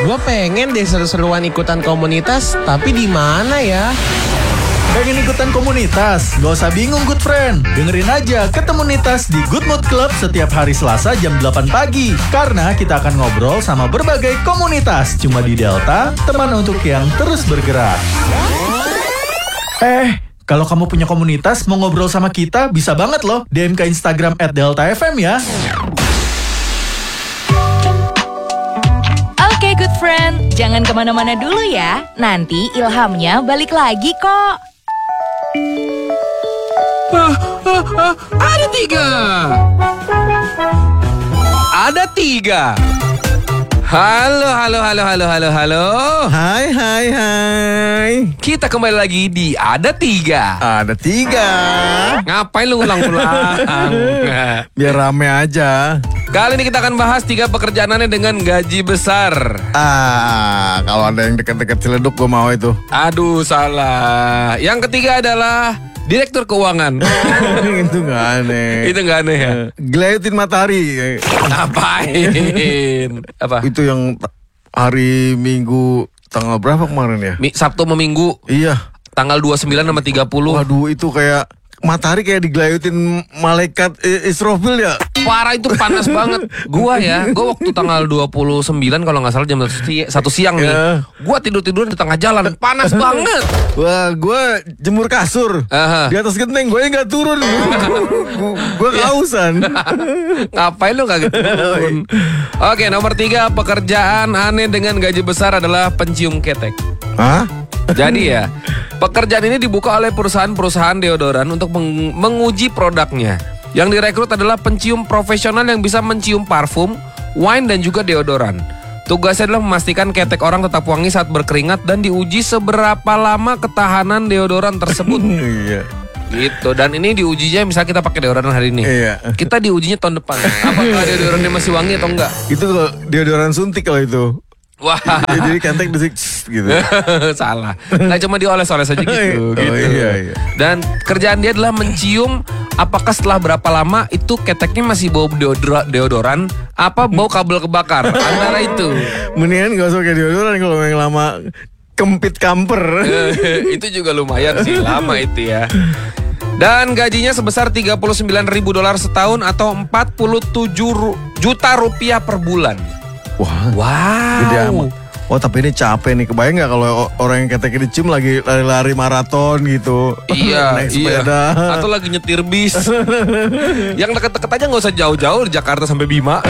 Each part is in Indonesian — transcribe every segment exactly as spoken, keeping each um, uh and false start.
Gue pengen deh seru-seruan ikutan komunitas, tapi di mana ya? Pengen ikutan komunitas? Gak usah bingung good friend. Dengerin aja Ketemunitas di Good Mood Club setiap hari Selasa jam delapan pagi. Karena kita akan ngobrol sama berbagai komunitas. Cuma di Delta, teman untuk yang terus bergerak. Eh, kalau kamu punya komunitas mau ngobrol sama kita, bisa banget loh D M ke Instagram at delta f m ya. Oke good friend, jangan kemana-mana dulu ya. Nanti Ilhamnya balik lagi kok. Ah, ah, ah, ada tiga. Ada tiga. Halo, halo, halo, halo, halo, halo. Hai, hai, hai. Kita kembali lagi di Ada Tiga. Ada tiga. Ngapain lu ulang-ulang? Biar rame aja. Kali ini kita akan bahas tiga pekerjaan aneh dengan gaji besar. Ah, kalau ada yang dekat-dekat Ciledug gue mau itu. Aduh, salah. Yang ketiga adalah direktur keuangan. Itu gak aneh. Itu gak aneh ya? Gelayutin matahari. Ngapain? Apa? Itu yang hari Minggu tanggal berapa kemarin ya? Mi- Sabtu sama Minggu. Iya. Tanggal dua puluh sembilan sama tiga puluh. Waduh, itu kayak matahari kayak digelayutin malaikat eh, Israfil ya. Parah, itu panas banget. Gua ya, gua waktu tanggal dua puluh sembilan kalau nggak salah jam satu siang nih. Ya. Gua tidur-tiduran di tengah jalan, panas banget. Wah, gue jemur kasur Aha. di atas genteng, gue nggak turun. Gue kehausan. Ngapain lu nggak turun? Oke, nomor tiga pekerjaan aneh dengan gaji besar adalah pencium ketek. Hah? Jadi ya, pekerjaan ini dibuka oleh perusahaan-perusahaan deodoran untuk meng- menguji produknya. Yang direkrut adalah pencium profesional yang bisa mencium parfum, wine dan juga deodoran. Tugasnya adalah memastikan ketek orang tetap wangi saat berkeringat dan diuji seberapa lama ketahanan deodoran tersebut. Iya. Gitu. Dan ini diujinya misalnya kita pakai deodoran hari ini. Iya. Kita diujinya tahun depan. Apakah deodorannya masih wangi atau enggak? Itu kalau deodoran suntik kalau itu. Wah. Ya, jadi ketek bisik gitu. Salah. Nggak cuma dioles-oles aja gitu. Oh, gitu. iya, iya. Dan kerjaan dia adalah mencium apakah setelah berapa lama itu keteknya masih bau deodora- deodoran apa bau kabel kebakar. Antara itu. Mendingan gak usah pakai deodoran kalau yang lama kempit kamper. Itu juga lumayan sih, lama itu ya. Dan gajinya sebesar tiga puluh sembilan ribu dolar setahun atau empat puluh tujuh juta rupiah per bulan. Wah, Wow. gede amat. Oh tapi ini capek nih, kebayang gak kalau orang yang keteknya dicium lagi lari-lari maraton gitu. Iya, naik iya. sepeda. Atau lagi nyetir bis. Yang deket-deket aja gak usah jauh-jauh dari Jakarta sampai Bima.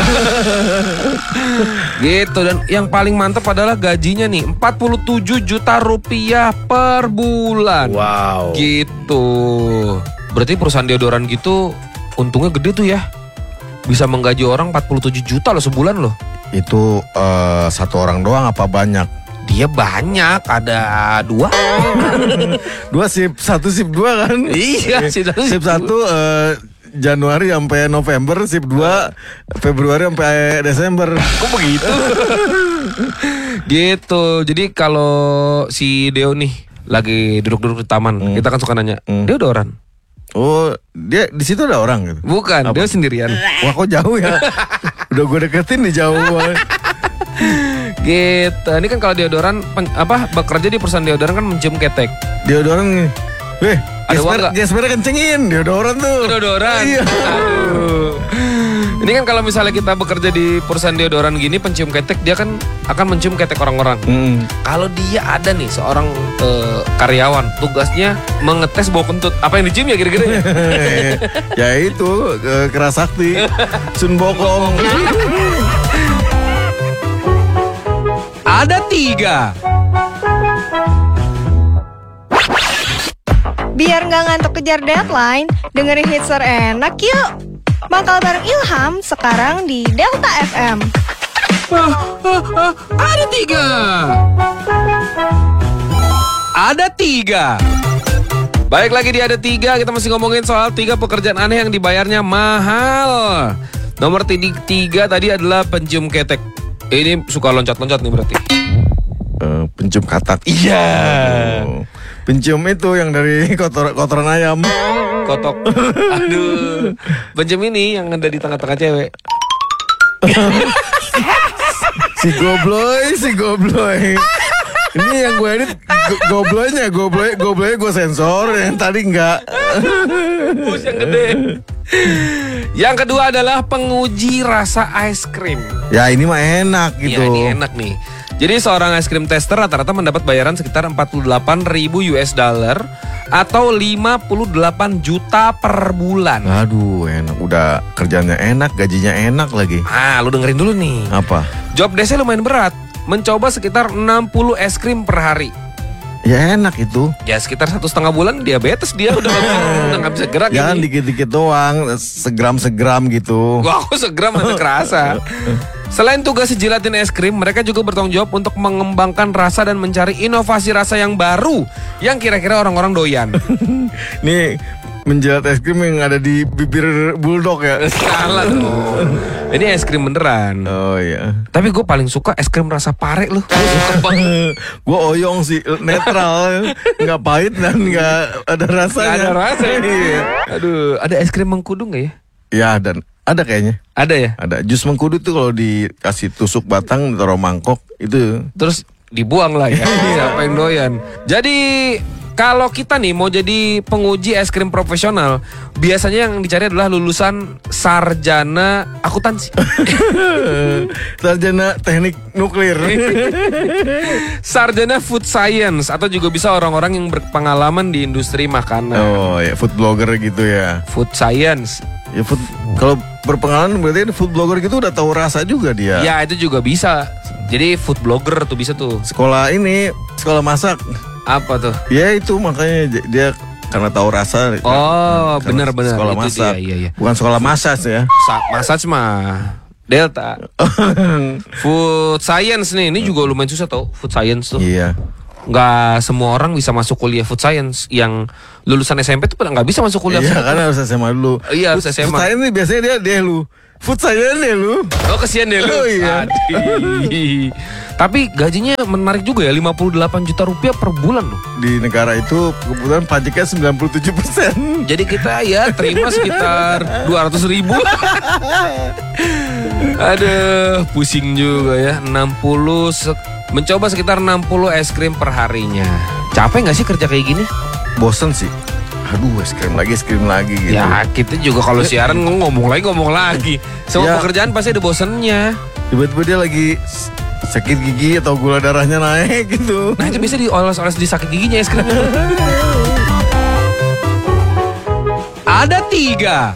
Gitu. Dan yang paling mantap adalah gajinya nih empat puluh tujuh juta rupiah per bulan. Wow. Gitu. Berarti perusahaan deodoran gitu untungnya gede tuh ya. Bisa menggaji orang empat puluh tujuh juta loh sebulan loh. Itu uh, satu orang doang apa banyak? Dia banyak, ada dua. Dua sip, satu sip dua kan? Iya, sip satu. Sip satu uh, Januari sampai November, sip dua Februari sampai Desember. Kok begitu? Gitu. Jadi kalau si Deo nih lagi duduk-duduk di taman, Hmm. kita kan suka nanya, Hmm. deodoran? Oh, dia di situ ada orang gitu. Bukan, Apa? Deo sendirian. Wah, kok jauh ya? Udah gue deketin nih jauh. Gitu. Ini kan kalau deodoran pen- apa bekerja di perusahaan deodoran kan mencium ketek. Deodoran nih. Weh, Ada uang gesper, nggak? gespernya kencengin. Deodoran tuh. Deodoran. Iya. Aduh. Ini kan kalau misalnya kita bekerja di perusahaan deodoran gini, pencium ketek dia kan akan mencium ketek orang-orang. Hmm. Kalau dia ada nih seorang eh, karyawan, tugasnya mengetes bau kentut. Apa yang dicium ya kira-kira ya? Ya itu ke- keras sakti. Sun Bokong. Ada tiga. Biar nggak ngantuk kejar deadline, dengerin hits enak yuk. Mangkal bareng Ilham sekarang di Delta F M. Ah, ah, ah, ada tiga. Ada tiga. Baik lagi di Ada Tiga, kita masih ngomongin soal tiga pekerjaan aneh yang dibayarnya mahal. Nomor tiga, tiga tadi adalah pencium ketek. Ini suka loncat-loncat nih berarti. Eh, pencium katak. Iya. Oh. Pencium itu yang dari kotor kotoran ayam. Kotok. Aduh. Pencium ini yang ada di tengah-tengah cewek. Si gobloy, si gobloy. Ini yang gue edit go- gobloynya, gobloy, gobloynya gue sensor, yang tadi enggak. Bus yang gede. Yang kedua adalah penguji rasa es krim. Ya ini mah enak gitu. Iya, ini enak nih. Jadi seorang es krim tester rata-rata mendapat bayaran sekitar empat puluh delapan ribu U S dollar atau lima puluh delapan juta per bulan. Aduh, enak. Udah kerjanya enak, gajinya enak lagi. Ah, lu dengerin dulu nih. Apa? Job desk-nya lumayan berat. Mencoba sekitar enam puluh es krim per hari. Ya enak itu. Ya sekitar satu setengah bulan diabetes dia udah nggak bisa, udah nggak bisa gerak. Jangan ini. dikit-dikit doang, segram-segram gitu. Wah, aku segram ada kerasa. Selain tugas sejilatin es krim, mereka juga bertanggung jawab untuk mengembangkan rasa dan mencari inovasi rasa yang baru yang kira-kira orang-orang doyan. Nih menjilat es krim yang ada di bibir bulldog ya. Salah dong. Ini es krim beneran. Oh iya. Tapi gue paling suka es krim rasa pare loh. Gue suka banget. Gue oyong sih, netral, nggak pahit dan nggak ada rasanya. Gak ada rasa. Iya. Aduh, ada es krim mengkudu nggak ya? Ya dan ada kayaknya. Ada ya. Ada jus mengkudu tuh kalau dikasih tusuk batang taruh mangkok itu. Terus dibuang lah ya. Siapa yang doyan? Jadi kalau kita nih mau jadi penguji es krim profesional, biasanya yang dicari adalah lulusan sarjana akuntansi. Sarjana teknik nuklir. Sarjana food science atau juga bisa orang-orang yang berpengalaman di industri makanan. Oh ya, food blogger gitu ya. Food science. Ya food, kalau berpengalaman berarti food blogger gitu udah tahu rasa juga dia. Ya itu juga bisa. Jadi food blogger tuh bisa tuh. Sekolah ini, sekolah masak. Apa tuh? Ya itu makanya j- dia karena tahu rasa. Oh, karena benar-benar. Sekolah Itu masak. dia, iya, iya. Bukan sekolah massage ya. Sa- massage mah Delta. Food science nih, ini juga lumayan susah tau. Food science tuh. Iya. Nggak semua orang bisa masuk kuliah food science. Yang lulusan S M P tuh pada nggak bisa masuk kuliah. Iya food- kan harus S M A dulu. Iya, harus S M A. Food science nih biasanya dia dia lu. Food science deh lu. Oh kesian deh lu. Oh, iya. Aduh. Tapi gajinya menarik juga ya, lima puluh delapan juta rupiah per bulan loh. Di negara itu kebetulan pajaknya sembilan puluh tujuh persen. Jadi kita ya terima sekitar dua ratus ribu. Aduh, pusing juga ya. enam puluh se- mencoba sekitar enam puluh es krim per harinya. Capek nggak sih kerja kayak gini? Bosen sih. Aduh, es krim lagi, es krim lagi gitu. Ya kita juga kalau siaran ngomong lagi ngomong lagi. Semua Ya. pekerjaan pasti ada bosennya. Tiba-tiba dia lagi s- sakit gigi atau gula darahnya naik gitu. Nah itu bisa dioles-oles di sakit giginya es krim. Ada tiga.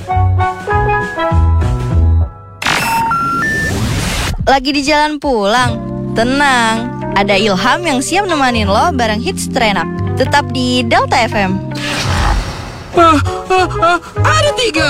Lagi di jalan pulang? Tenang, ada Ilham yang siap nemanin lo bareng hits terenak. Tetap di Delta F M. Ah, ah, ah, ada tiga.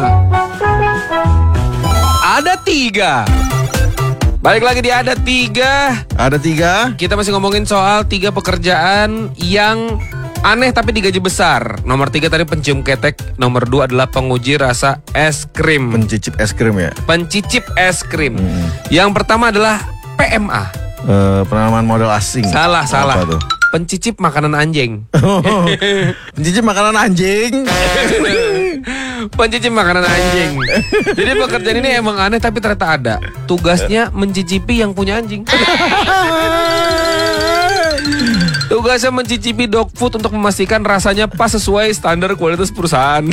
Ada tiga. Balik lagi di ada tiga. Ada tiga. Kita masih ngomongin soal tiga pekerjaan yang aneh tapi digaji besar. Nomor tiga tadi pencium ketek. Nomor dua adalah penguji rasa es krim. Mencicip es krim ya. Pencicip es krim. Yang pertama adalah P M A. Eh, penanaman modal asing. Salah, salah. Apa tuh? Pencicip makanan anjing. Mencicip makanan anjing. Pencicip makanan anjing. Jadi pekerjaan ini emang aneh tapi ternyata ada. Tugasnya mencicipi yang punya anjing. Tugasnya mencicipi dog food untuk memastikan rasanya pas sesuai standar kualitas perusahaan.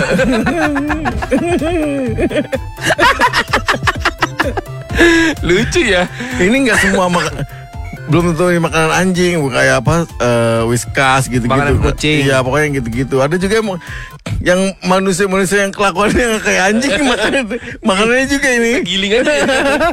Lucu ya. Ini nggak semua makan. Belum tentu ini makanan anjing, bukan kayak apa uh, Whiskas gitu-gitu. Makanan kucing. Iya, pokoknya yang gitu-gitu. Ada juga yang, yang manusia-manusia yang kelakuannya kayak anjing makan makanannya juga ini. Giling aja. Ya.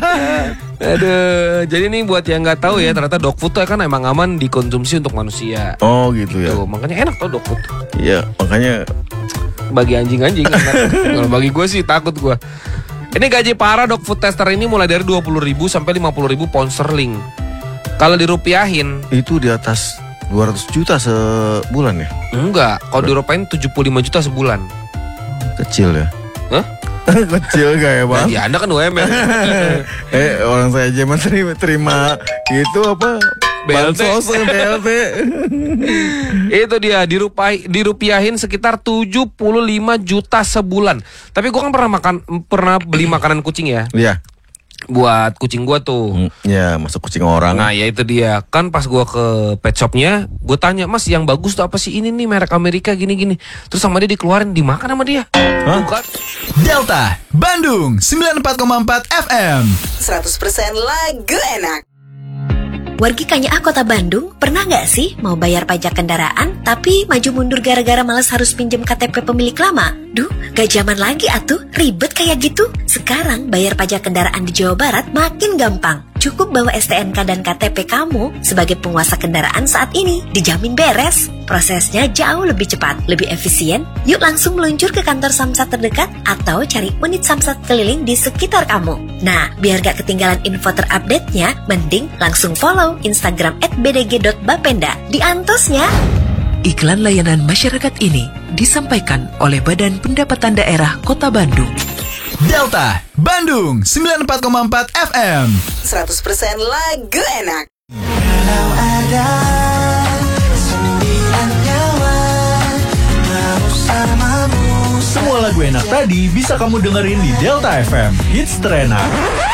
Aduh, jadi nih buat yang nggak tahu ya, ternyata dog food tuh kan emang aman dikonsumsi untuk manusia. Oh, gitu ya. Tuh, makanya enak tuh dog food. Iya, makanya Bagi anjing-anjing enak. Kalau bagi gue sih takut gue. Ini gaji para dog food tester ini mulai dari dua puluh ribu sampai lima puluh ribu pound sterling. Kalau dirupiahin, itu di atas dua ratus juta sebulan ya. enggak. Kalau dirupiahin tujuh puluh lima juta sebulan. Kecil ya. Hah? Kecil gak ya, Bang? Ya Anda kan U M R. Eh, orang saya aja mah terima, terima itu apa? B L T. Bansos, B L T. Itu dia dirupai, dirupiahin sekitar tujuh puluh lima juta sebulan. Tapi gue kan pernah makan pernah beli makanan kucing ya. Iya. buat kucing gua tuh. Hmm, ya masuk kucing orang. Nah ya itu dia. Kan pas gua ke pet shopnya, gua tanya, "Mas yang bagus tuh apa sih?" "Ini nih merek Amerika gini-gini." Terus sama dia dikeluarin, dimakan sama dia. Hah? Bukan. Delta, Bandung, sembilan puluh empat koma empat F M. seratus persen lagu enak. Wargi Kanya A Kota Bandung, pernah nggak sih mau bayar pajak kendaraan tapi maju mundur gara-gara malas harus pinjem K T P pemilik lama? Duh, gak zaman lagi atuh, ribet kayak gitu. Sekarang bayar pajak kendaraan di Jawa Barat makin gampang. Cukup bawa S T N K dan K T P kamu sebagai penguasa kendaraan saat ini, dijamin beres. Prosesnya jauh lebih cepat, lebih efisien. Yuk langsung meluncur ke kantor Samsat terdekat atau cari unit Samsat keliling di sekitar kamu. Nah, biar gak ketinggalan info terupdate-nya, mending langsung follow Instagram at b d g dot bapenda. Diantosnya. Iklan layanan masyarakat ini disampaikan oleh Badan Pendapatan Daerah Kota Bandung. Delta, Bandung, sembilan puluh empat koma empat F M. seratus persen lagu enak. Kalau ada sembilan nyawa bersamamu. Semua lagu enak tadi bisa kamu dengerin di Delta F M Hits Terenak.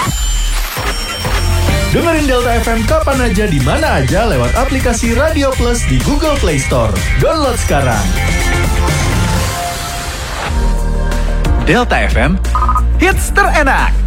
Dengerin Delta F M kapan aja di mana aja lewat aplikasi Radio Plus di Google Play Store. Download sekarang. Delta F M Hits Terenak.